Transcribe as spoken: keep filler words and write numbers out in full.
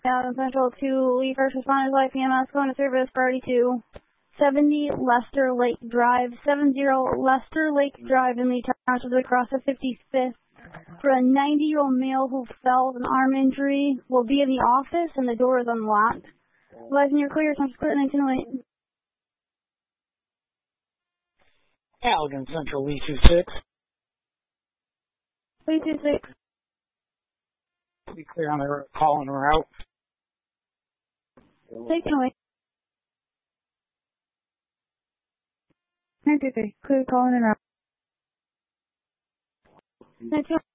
Adam Central to Lee First Responders Life E M S going to service priority two. seventy Lester Lake Drive, seventy Lester Lake Drive in Lee Township across the fifty-fifth. For a ninety-year-old male who fell with an arm injury, will be in the office and the door is unlocked. Advising you're clear, some split nineteen oh eight. Allegan Central, Lee two six. Lee two six. Be clear on the call and route. Taken away. nine two three. Clear calling and route. nine two